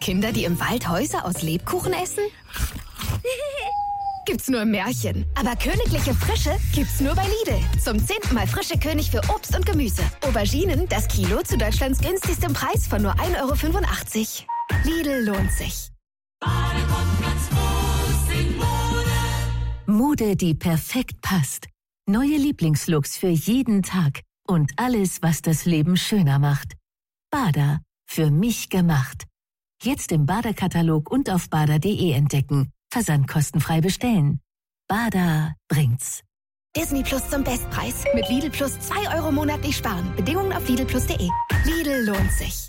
Kinder, die im Wald Häuser aus Lebkuchen essen? Gibt's nur im Märchen. Aber königliche Frische gibt's nur bei Lidl. Zum 10. Mal frische König für Obst und Gemüse. Auberginen, das Kilo zu Deutschlands günstigstem Preis von nur 1,85 €. Lidl lohnt sich. Mode, die perfekt passt. Neue Lieblingslooks für jeden Tag. Und alles, was das Leben schöner macht. Bada, für mich gemacht. Jetzt im Bada-Katalog und auf bada.de entdecken. Versand kostenfrei bestellen. Bada bringt's. Disney Plus zum Bestpreis. Mit Lidl Plus 2 € monatlich sparen. Bedingungen auf lidlplus.de. Lidl lohnt sich.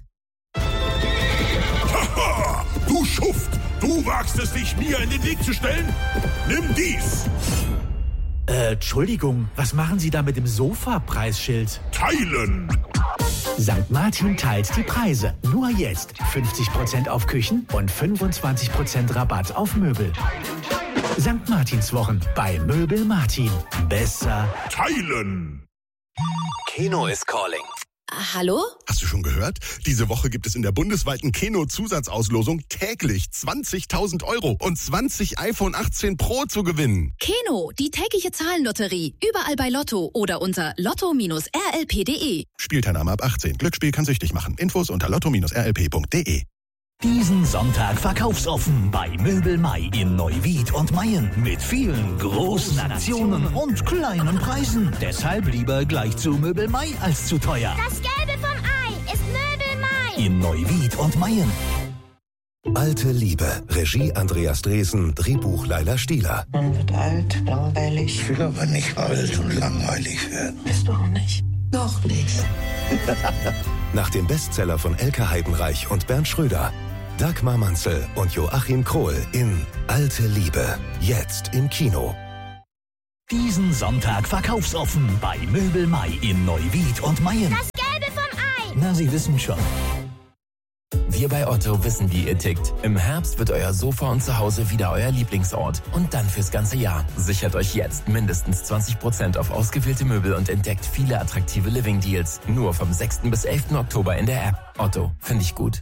Haha, du Schuft! Du wagst es nicht, mir in den Weg zu stellen? Nimm dies! Entschuldigung, was machen Sie da mit dem Sofa-Preisschild? Teilen! St. Martin teilt die Preise. Nur jetzt 50% auf Küchen und 25% Rabatt auf Möbel. St. Martinswochen bei Möbel Martin. Besser teilen! Keno is calling. Hallo? Hast du schon gehört? Diese Woche gibt es in der bundesweiten Keno-Zusatzauslosung täglich 20.000 € und 20 iPhone 18 Pro zu gewinnen. Keno, die tägliche Zahlenlotterie. Überall bei Lotto oder unter lotto-rlp.de. Spielteilnahme ab 18. Glücksspiel kann süchtig machen. Infos unter lotto-rlp.de. diesen Sonntag verkaufsoffen bei Möbel Mai in Neuwied und Mayen. Mit vielen großen Aktionen und kleinen Preisen. Deshalb lieber gleich zu Möbel Mai als zu teuer. Das Gelbe vom Ei ist Möbel Mai. In Neuwied und Mayen. Alte Liebe. Regie Andreas Dresen. Drehbuch Laila Stieler. Man wird alt, langweilig. Ich will aber nicht alt und langweilig werden. Bist du auch nicht? Noch nicht. Nach dem Bestseller von Elke Heidenreich und Bernd Schröder. Dagmar Manzel und Joachim Krohl in Alte Liebe. Jetzt im Kino. Diesen Sonntag verkaufsoffen bei Möbel Mai in Neuwied und Mayen. Das Gelbe vom Ei. Na, Sie wissen schon. Wir bei Otto wissen, wie ihr tickt. Im Herbst wird euer Sofa und Zuhause wieder euer Lieblingsort. Und dann fürs ganze Jahr. Sichert euch jetzt mindestens 20% auf ausgewählte Möbel und entdeckt viele attraktive Living-Deals. Nur vom 6. bis 11. Oktober in der App. Otto, finde ich gut.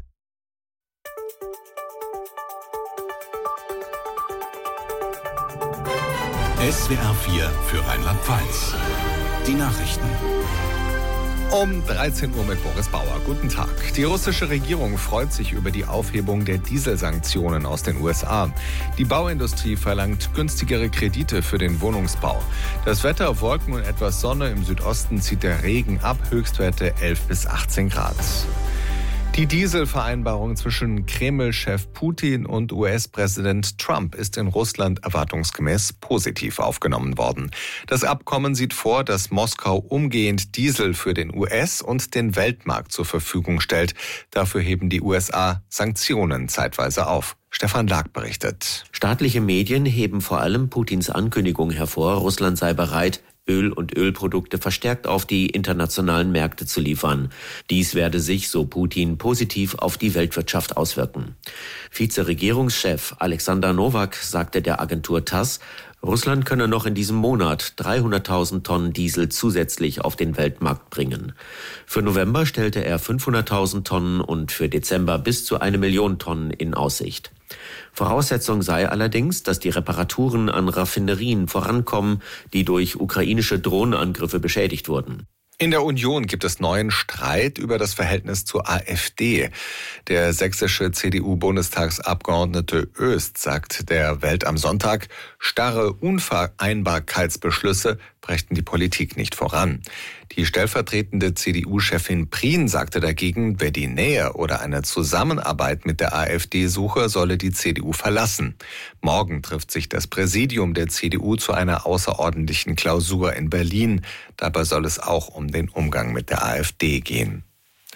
SWR 4 für Rheinland-Pfalz. Die Nachrichten. Um 13 Uhr mit Boris Bauer. Guten Tag. Die russische Regierung freut sich über die Aufhebung der Dieselsanktionen aus den USA. Die Bauindustrie verlangt günstigere Kredite für den Wohnungsbau. Das Wetter, Wolken und etwas Sonne. Im Südosten zieht der Regen ab. Höchstwerte 11 bis 18 Grad. Die Dieselvereinbarung zwischen Kreml-Chef Putin und US-Präsident Trump ist in Russland erwartungsgemäß positiv aufgenommen worden. Das Abkommen sieht vor, dass Moskau umgehend Diesel für den US- und den Weltmarkt zur Verfügung stellt. Dafür heben die USA Sanktionen zeitweise auf. Stefan Lag berichtet. Staatliche Medien heben vor allem Putins Ankündigung hervor, Russland sei bereit, Öl und Ölprodukte verstärkt auf die internationalen Märkte zu liefern. Dies werde sich, so Putin, positiv auf die Weltwirtschaft auswirken. Vizeregierungschef Alexander Nowak sagte der Agentur TASS, Russland könne noch in diesem Monat 300.000 Tonnen Diesel zusätzlich auf den Weltmarkt bringen. Für November stellte er 500.000 Tonnen und für Dezember bis zu 1 Million Tonnen in Aussicht. Voraussetzung sei allerdings, dass die Reparaturen an Raffinerien vorankommen, die durch ukrainische Drohnenangriffe beschädigt wurden. In der Union gibt es neuen Streit über das Verhältnis zur AfD. Der sächsische CDU-Bundestagsabgeordnete Öst sagt der Welt am Sonntag, starre Unvereinbarkeitsbeschlüsse brächten die Politik nicht voran. Die stellvertretende CDU-Chefin Prien sagte dagegen, wer die Nähe oder eine Zusammenarbeit mit der AfD suche, solle die CDU verlassen. Morgen trifft sich das Präsidium der CDU zu einer außerordentlichen Klausur in Berlin. Dabei soll es auch um den Umgang mit der AfD gehen.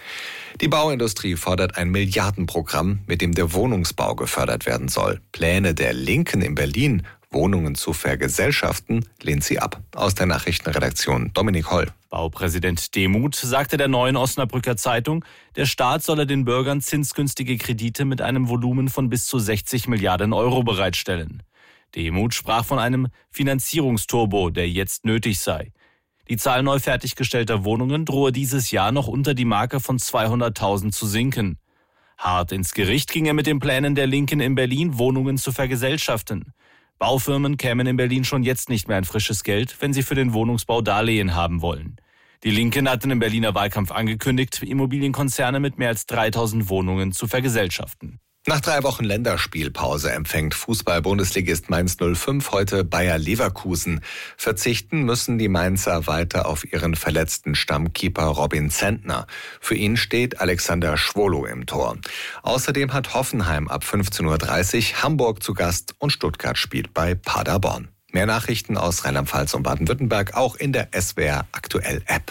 Die Bauindustrie fordert ein Milliardenprogramm, mit dem der Wohnungsbau gefördert werden soll. Pläne der Linken in Berlin, Wohnungen zu vergesellschaften, lehnt sie ab. Aus der Nachrichtenredaktion Dominik Holl. Baupräsident Demuth sagte der Neuen Osnabrücker Zeitung, der Staat solle den Bürgern zinsgünstige Kredite mit einem Volumen von bis zu 60 Milliarden Euro bereitstellen. Demuth sprach von einem Finanzierungsturbo, der jetzt nötig sei. Die Zahl neu fertiggestellter Wohnungen drohe dieses Jahr noch unter die Marke von 200.000 zu sinken. Hart ins Gericht ging er mit den Plänen der Linken in Berlin, Wohnungen zu vergesellschaften. Baufirmen kämen in Berlin schon jetzt nicht mehr an frisches Geld, wenn sie für den Wohnungsbau Darlehen haben wollen. Die Linken hatten im Berliner Wahlkampf angekündigt, Immobilienkonzerne mit mehr als 3000 Wohnungen zu vergesellschaften. Nach 3 Wochen Länderspielpause empfängt Fußball-Bundesligist Mainz 05 heute Bayer Leverkusen. Verzichten müssen die Mainzer weiter auf ihren verletzten Stammkeeper Robin Zentner. Für ihn steht Alexander Schwolo im Tor. Außerdem hat Hoffenheim ab 15:30 Uhr Hamburg zu Gast und Stuttgart spielt bei Paderborn. Mehr Nachrichten aus Rheinland-Pfalz und Baden-Württemberg auch in der SWR Aktuell App.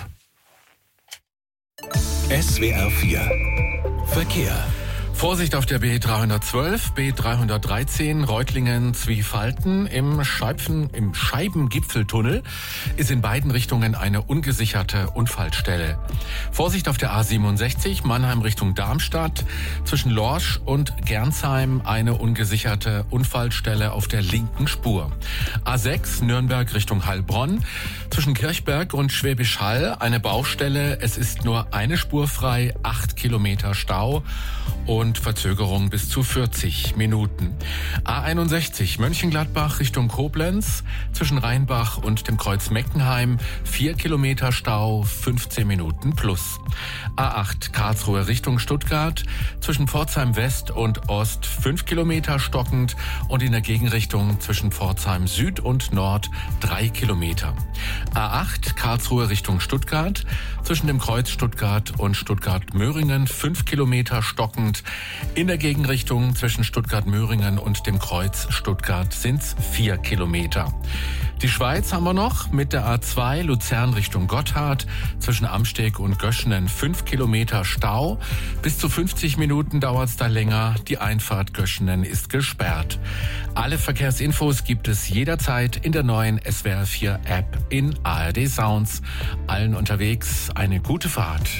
SWR 4 Verkehr. Vorsicht auf der B312, B313, Reutlingen-Zwiefalten im Scheibengipfeltunnel ist in beiden Richtungen eine ungesicherte Unfallstelle. Vorsicht auf der A67, Mannheim Richtung Darmstadt, zwischen Lorsch und Gernsheim eine ungesicherte Unfallstelle auf der linken Spur. A6, Nürnberg Richtung Heilbronn, zwischen Kirchberg und Schwäbisch Hall eine Baustelle. Es ist nur eine Spur frei, 8 Kilometer Stau und Verzögerung bis zu 40 Minuten. A61 Mönchengladbach Richtung Koblenz, zwischen Rheinbach und dem Kreuz Meckenheim 4 Kilometer Stau, 15 Minuten plus. A8 Karlsruhe Richtung Stuttgart, zwischen Pforzheim West und Ost 5 Kilometer stockend und in der Gegenrichtung zwischen Pforzheim Süd und Nord 3 Kilometer. A8 Karlsruhe Richtung Stuttgart, zwischen dem Kreuz Stuttgart und Stuttgart-Möhringen 5 Kilometer stockend. In der Gegenrichtung zwischen Stuttgart-Möhringen und dem Kreuz Stuttgart sind's 4 Kilometer. Die Schweiz haben wir noch mit der A2 Luzern Richtung Gotthard, zwischen Amsteg und Göschenen 5 Kilometer Stau. Bis zu 50 Minuten dauert's da länger. Die Einfahrt Göschenen ist gesperrt. Alle Verkehrsinfos gibt es jederzeit in der neuen SWR 4 App in ARD Sounds. Allen unterwegs eine gute Fahrt.